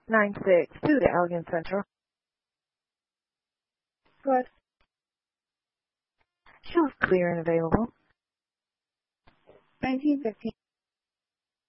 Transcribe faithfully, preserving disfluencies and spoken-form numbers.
nine six two to Elgin Central. Good. She was clear and available. nineteen fifteen.